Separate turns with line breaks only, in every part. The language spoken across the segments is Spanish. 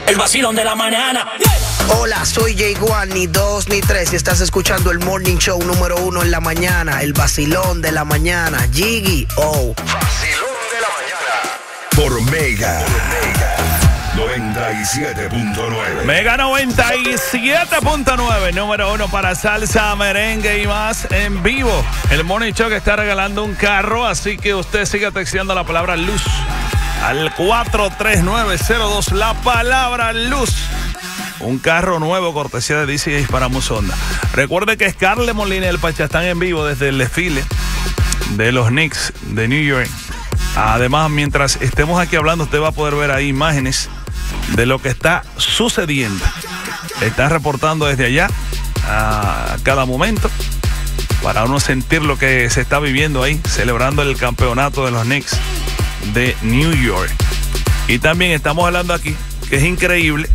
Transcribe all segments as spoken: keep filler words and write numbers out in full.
El vacilón de la mañana.
Hola, soy Jay Guan, ni dos ni tres. Y estás escuchando el morning show número uno en la mañana. El vacilón de la mañana. Jiggy, oh.
Vacilón de la mañana. Por Mega. noventa y siete punto nueve.
Mega noventa y siete punto nueve, número uno para salsa, merengue y más en vivo. El Morning Show que está regalando un carro, así que usted siga texteando la palabra luz al cuatro tres nueve cero dos, la palabra luz. Un carro nuevo, cortesía de D C H para Musonda. Recuerde que Scarlett Molina y el Pacha están en vivo desde el desfile de los Knicks de New York. Además, mientras estemos aquí hablando, usted va a poder ver ahí imágenes de lo que está sucediendo. Están reportando desde allá a cada momento para uno sentir lo que se está viviendo ahí, celebrando el campeonato de los Knicks de New York. Y también estamos hablando aquí que es increíble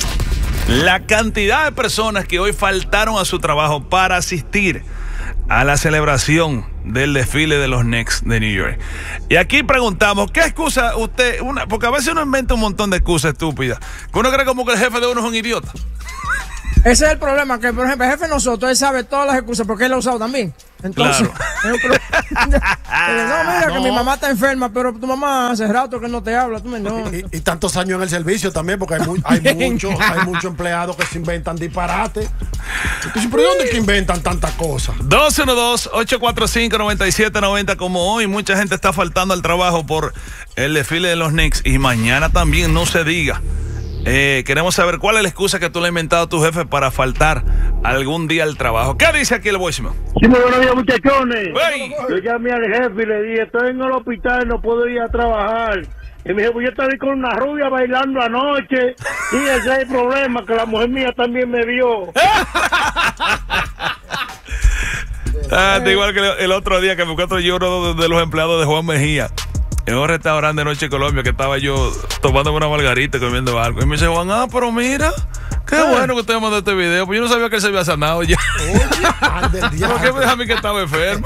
la cantidad de personas que hoy faltaron a su trabajo para asistir a la celebración del desfile de los Knicks de New York. Y aquí preguntamos, ¿qué excusa usted? Una, porque a veces uno inventa un montón de excusas estúpidas, que uno cree como que el jefe de uno es un idiota.
Ese es el problema, que por ejemplo el jefe de nosotros, él sabe todas las excusas porque él lo ha usado también. Entonces, claro. No, mira no. que mi mamá está enferma, pero tu mamá hace rato que no te habla. Tú me, no.
y, y tantos años en el servicio también, porque hay, muy, hay muchos hay muchos empleados que se inventan disparate. ¿Pero de dónde es que inventan tantas cosas?
dos uno dos, ocho cuatro cinco, nueve siete nueve cero. Como hoy mucha gente está faltando al trabajo por el desfile de los Knicks y mañana también, no se diga. Eh, queremos saber cuál es la excusa que tú le has inventado a tu jefe para faltar algún día al trabajo. ¿Qué dice aquí el voicemail?
Sí, muy buenos días, muchachones.
Hey.
Yo llamé al jefe y le dije, estoy en el hospital, no puedo ir a trabajar. Y me dijo, pues yo estaba con una rubia bailando anoche. Y ese es el problema, que la mujer mía también me vio.
Ah, igual que el otro día que me encuentro yo uno de los empleados de Juan Mejía en un restaurante de Noche Colombia, que estaba yo tomándome una margarita comiendo algo. Y me dice, Juan, ah, pero mira, qué ah. bueno que usted me mandó este video. Pues yo no sabía que él se había sanado ya. ¿Por qué me deja a mí que estaba enfermo?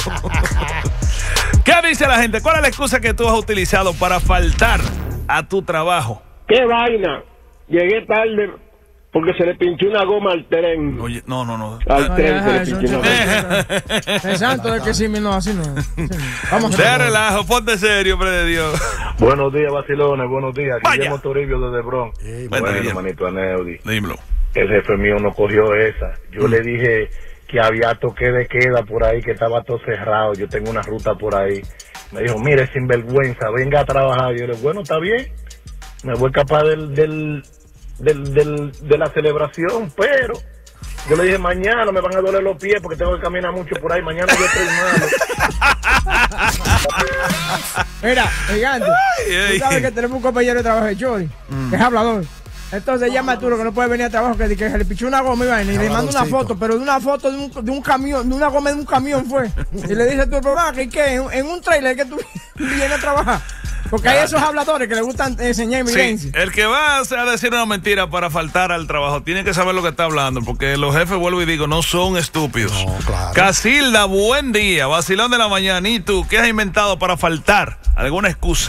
¿Qué dice la gente? ¿Cuál es la excusa que tú has utilizado para faltar a tu trabajo?
¿Qué vaina? Llegué tarde porque se le pinchó una goma al tren.
Oye, no, no, no.
Al
no,
tren
ya,
se le
eso,
pinchó una
goma. Es santo de que sí, no, así no. Vamos a
de relajo, ponte serio, hombre de Dios.
Buenos días, vacilones, buenos días.
Vaya.
Guillermo Toribio desde Bronx.
Hey,
bueno,
bueno
manito Aneudi.
Dímelo.
El jefe mío no cogió esa. Yo
mm.
le dije que había toque de queda por ahí, que estaba todo cerrado. Yo tengo una ruta por ahí. Me dijo, mire, sinvergüenza, venga a trabajar. Yo le dije, bueno, está bien. Me voy capaz del... del Del, del, de la celebración, pero yo le dije, mañana me van a doler los pies porque tengo que caminar mucho por ahí, mañana yo estoy malo.
Mira, gigante, tú sabes que tenemos un compañero de trabajo de Chori, mm. que es hablador. Entonces llama a Arturo que no puede venir a trabajo, que, que se le pichó una goma y, vaina, y le manda una foto, pero de una foto de un, de un camión, de una goma de un camión fue. Y le dice a tu programa que, que en, en un trailer que tú vienes a trabajar. Porque hay esos habladores que le gustan enseñar evidencia.
Sí, el que va a decir una mentira para faltar al trabajo tiene que saber lo que está hablando, porque los jefes, vuelvo y digo, no son estúpidos. No, claro. Casilda, buen día, vacilón de la mañana. ¿Y tú qué has inventado para faltar? ¿Alguna excusa?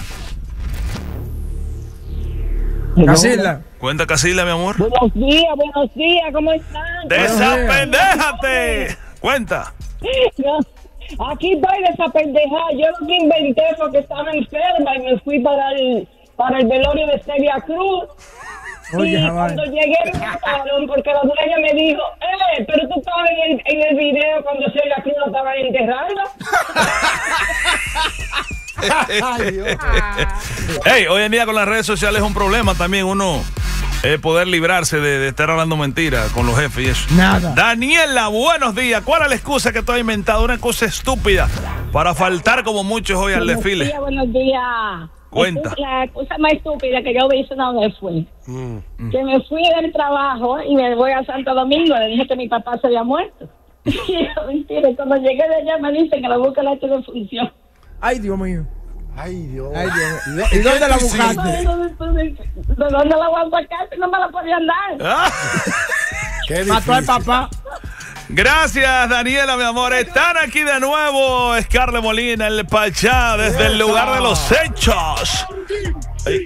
Casilda.
Cuenta, Casilda, mi amor.
Buenos días, buenos días, ¿cómo están?
¡Desapendéjate! Cuenta.
No. Aquí estoy de esa pendeja. Yo lo que inventé fue que estaba enferma y me fui para el para el velorio de Celia Cruz. Oye, y cuando llegué me mataron porque la dueña me dijo, eh, pero tú estabas en el, en el video cuando Celia Cruz lo estaban enterrando.
Ay, Dios. Hey, hoy en día con las redes sociales es un problema también uno eh, poder librarse de, de estar hablando mentiras con los jefes y eso.
Nada.
Daniela, buenos días. ¿Cuál es la excusa que tú has inventado? Una excusa estúpida para faltar como muchos hoy al desfile.
Buenos días, buenos días.
Cuenta.
La excusa más estúpida que yo hice una vez fue mm. que me fui del trabajo y me voy a Santo Domingo. Le dije que mi papá se había muerto. Y yo, mentira, cuando llegué de allá me dicen que la boca la tuvo función.
Ay, Dios mío.
Ay, Dios.
Ay, Dios. ¿Y dónde la buscaste?
¿De dónde la voy a sacar? No me la podían dar.
Ah.
Qué
mató al papá.
Gracias, Daniela, mi amor. Están aquí de nuevo Scarlett Molina, el Pachá, desde el lugar de los hechos. Ay.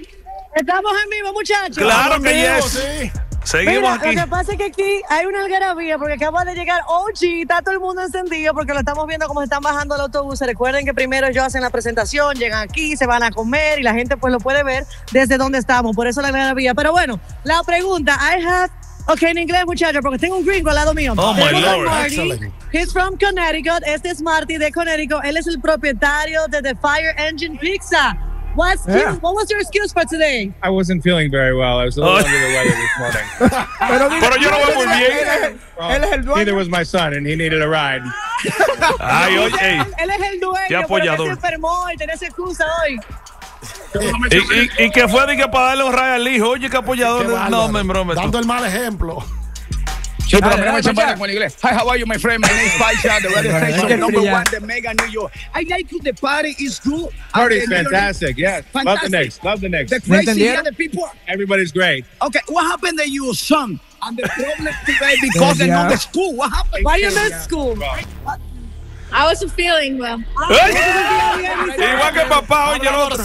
Estamos en vivo, muchachos.
Claro que
vivo,
yes.
sí.
Seguimos
Mira,
aquí.
lo que pasa es que aquí hay una algarabía porque acaba de llegar O G, está todo el mundo encendido porque lo estamos viendo cómo están bajando el autobús. Recuerden que primero ellos hacen la presentación, llegan aquí, se van a comer y la gente pues lo puede ver desde donde estamos, por eso la algarabía. Pero bueno, la pregunta, I have, ok, en inglés muchachos, porque tengo un gringo al lado mío.
Oh my
Tenemos a
Lord.
Marty.
Excellent.
He's from Connecticut, este es Marty de Connecticut, él es el propietario de The Fire Engine Pizza. What, excuse,
Yeah.
what was your excuse for today?
I wasn't feeling very well. I was a little
Oh.
under the weather this morning.
Pero, dile-
Pero yo lo veo muy bien.
Él es, él es el dueño.
Neither was my son, and he needed a ride.
Ay, oye, ey.
Él, él es el dueño,
Qué
pero él
apoyador.
se enfermó y tenía esa excusa hoy.
Y, y, y que fue de que para darle un rayo al hijo. Oye, qué apoyador.
Qué
de-
bárbaro.
No, me brome.
Dando el mal ejemplo.
Sí, pero
Dale,
a mí no me
dale,
champaña
Pacha.
con inglés. Hi, how are you, my friend? My name is Pacha, the radio
Hay que
station number
brillar.
one, the Mega New York.
I like the party is good.
Party's
And, you know,
fantastic, yes. Love the
Fantastic.
next, love the next.
The
¿Me
crazy
entendieron?
and the people.
Everybody's great.
Okay, what happened to your son? And the problem today because they're not the school. What happened?
Why you miss school?
I wasn't feeling well.
Igual que papá, oye, el otro.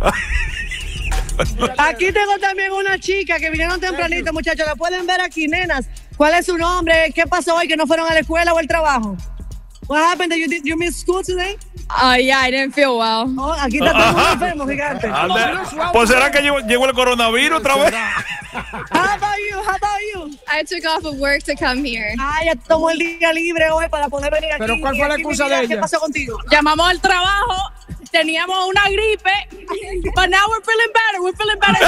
Aquí tengo también una chica que vinieron tempranito, muchachos. La pueden ver aquí, nenas. ¿Cuál es su nombre? ¿Qué pasó hoy que no fueron a la escuela o al trabajo? What happened? You, did, you missed school today?
Uh, yeah, I didn't feel well.
Oh, aquí está todo el mundo enfermo, gigante.
Ande- Pues será que llegó, llegó el coronavirus otra vez.
How about you? How about you?
I took off of work to come here.
Ah, ya tomó el día libre hoy para poder venir aquí.
Pero ¿cuál fue la
Aquí,
excusa
mira,
de
¿Qué
ella?
pasó contigo?
Llamamos al trabajo, teníamos una gripe, but now we're feeling better, we're feeling better.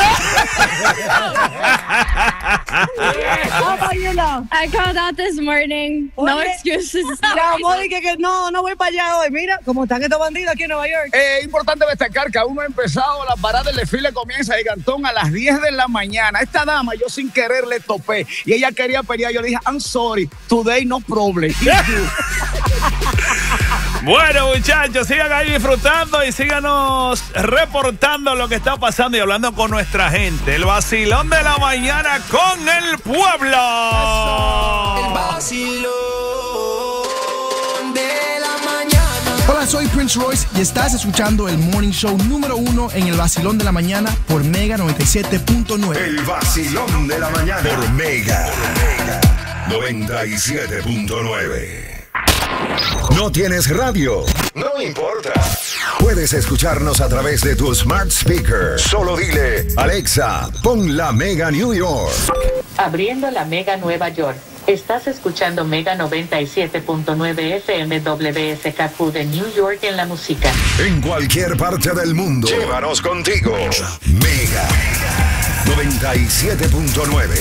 How about you now?
I called out this morning. No
Oye,
excuses.
Llamó y que, que no, no voy para allá hoy. Mira, cómo están estos bandidos aquí en Nueva York.
Es importante destacar que aún no ha empezado la parada del desfile, comienza de Gantón a las diez de la mañana. Esta dama yo sin querer le topé y ella quería pelear. Yo le dije, I'm sorry, today no problem.
Bueno, muchachos, sigan ahí disfrutando y síganos reportando lo que está pasando y hablando con nuestra gente. El vacilón de la mañana con el pueblo.
El vacilón de la mañana.
Hola, soy Prince Royce y estás escuchando el Morning Show número uno en el vacilón de la mañana por Mega noventa y siete punto nueve.
El vacilón de la mañana por Mega noventa y siete punto nueve. ¿No tienes radio? No importa. Puedes escucharnos a través de tu smart speaker. Solo dile, Alexa, pon la Mega New York.
Abriendo la Mega Nueva York. Estás escuchando Mega noventa y siete punto nueve F M W S K Q de New York en la música.
En cualquier parte del mundo. Llévanos contigo. Mega noventa y siete punto nueve.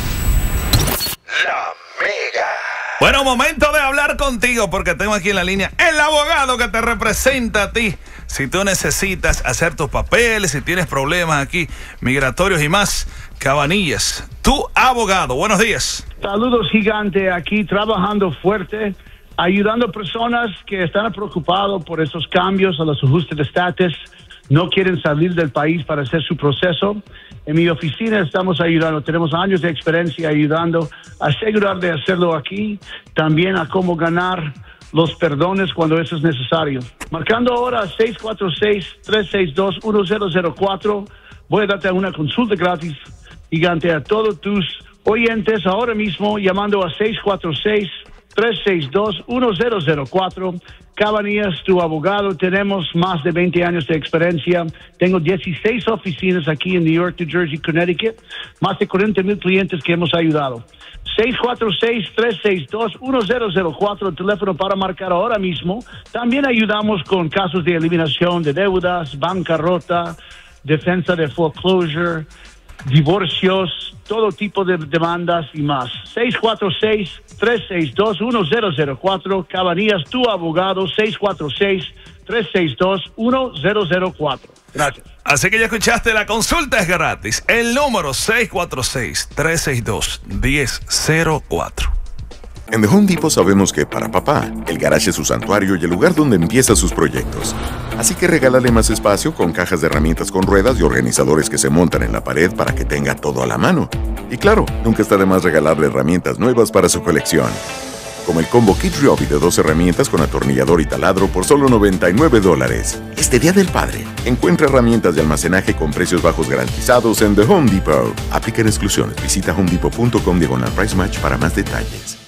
La Mega.
Bueno, momento de hablar contigo porque tengo aquí en la línea el abogado que te representa a ti. Si tú necesitas hacer tus papeles, si tienes problemas aquí, migratorios y más, Cabanillas, tu abogado. Buenos días.
Saludos, gigante, aquí trabajando fuerte, ayudando personas que están preocupados por esos cambios a los ajustes de estatus, no quieren salir del país para hacer su proceso. En mi oficina estamos ayudando, tenemos años de experiencia ayudando a asegurar de hacerlo aquí, también a cómo ganar los perdones cuando eso es necesario. Marcando ahora seis cuatro seis, tres seis dos, uno cero cero cuatro, voy a darte una consulta gratis, gigante, a todos tus oyentes ahora mismo, llamando a seis cuatro seis, tres seis dos, uno cero cero cuatro. Cabanillas, tu abogado, tenemos más de veinte años de experiencia. Tengo dieciséis oficinas aquí en New York, New Jersey, Connecticut. Más de cuarenta mil clientes que hemos ayudado. seis cuatro seis, tres seis dos, uno cero cero cuatro, el teléfono para marcar ahora mismo. También ayudamos con casos de eliminación de deudas, bancarrota, defensa de foreclosure, divorcios, todo tipo de demandas y más. seis cuatro seis, tres seis dos, uno cero cero cuatro, Cabanillas, tu abogado, seis cuatro seis, tres seis dos, uno cero cero cuatro. Gracias.
Así que ya escuchaste, la consulta es gratis. El número seis cuatro seis, tres seis dos, uno cero cero cuatro.
En The Home Depot sabemos que para papá, el garage es su santuario y el lugar donde empieza sus proyectos. Así que regálale más espacio con cajas de herramientas con ruedas y organizadores que se montan en la pared para que tenga todo a la mano. Y claro, nunca está de más regalarle herramientas nuevas para su colección. como el combo Kid Ryobi de dos herramientas con atornillador y taladro por solo noventa y nueve dólares. Este Día del Padre, encuentra herramientas de almacenaje con precios bajos garantizados en The Home Depot. Aplican exclusiones. Visita homedepot punto com diagonal price match para más detalles.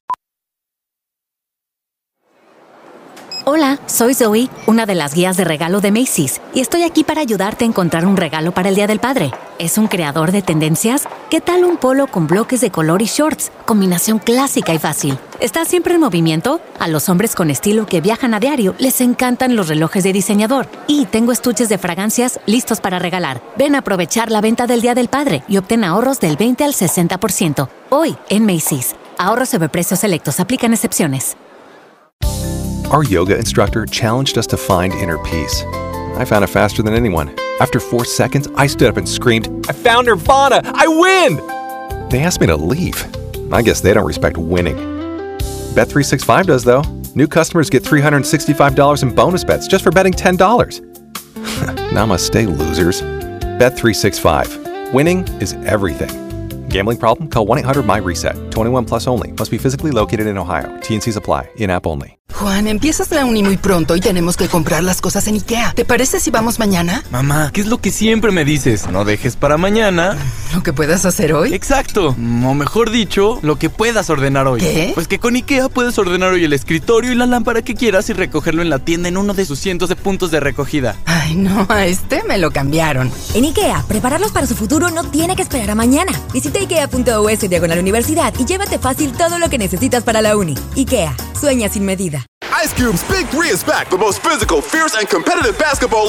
Hola, soy Zoe, una de las guías de regalo de Macy's, y estoy aquí para ayudarte a encontrar un regalo para el Día del Padre. ¿Es un creador de tendencias? ¿Qué tal un polo con bloques de color y shorts? Combinación clásica y fácil. ¿Estás siempre en movimiento? A los hombres con estilo que viajan a diario les encantan los relojes de diseñador. Y tengo estuches de fragancias listos para regalar. Ven a aprovechar la venta del Día del Padre y obtén ahorros del veinte al sesenta por ciento. Hoy en Macy's. Ahorros sobre precios selectos. Aplican excepciones.
Our yoga instructor challenged us to find inner peace. I found it faster than anyone. After four seconds, I stood up and screamed, I found Nirvana! I win! They asked me to leave. I guess they don't respect winning. Bet three sixty-five does, though. New customers get three hundred sixty-five dollars in bonus bets just for betting ten dollars. Namaste, losers. Bet three sixty-five. Winning is everything. Gambling problem? Call one eight hundred my reset. twenty-one plus only. Must be physically located in Ohio. T N Cs apply. In-app only.
Juan, empiezas la uni muy pronto y tenemos que comprar las cosas en IKEA. ¿Te parece si vamos mañana?
Mamá, ¿qué es lo que siempre me dices? No dejes para mañana
¿lo que puedas hacer hoy?
Exacto. O mejor dicho, lo que puedas ordenar hoy.
¿Qué?
Pues que con IKEA puedes ordenar hoy el escritorio y la lámpara que quieras y recogerlo en la tienda en uno de sus cientos de puntos de recogida.
Ay, no, a este me lo cambiaron.
En IKEA, prepararlos para su futuro no tiene que esperar a mañana. Visita ikea punto u s diagonal universidad y llévate fácil todo lo que necesitas para la uni. IKEA, sueña sin medida.
Ice Cube's Big Three is back. The most physical, fierce, and competitive basketball